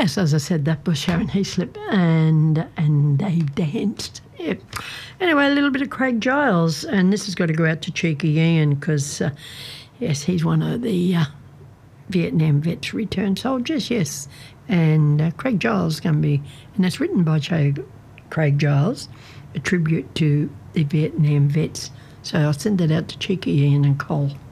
Yes, as I said, that was Sharon Heaslip and they danced. Yeah. Anyway, a little bit of Craig Giles, and this has got to go out to Cheeky Ian because, yes, he's one of the Vietnam vets returned soldiers, yes. And Craig Giles is going to be, and that's written by Craig Giles, a tribute to the Vietnam vets. So I'll send that out to Cheeky Ian and Cole.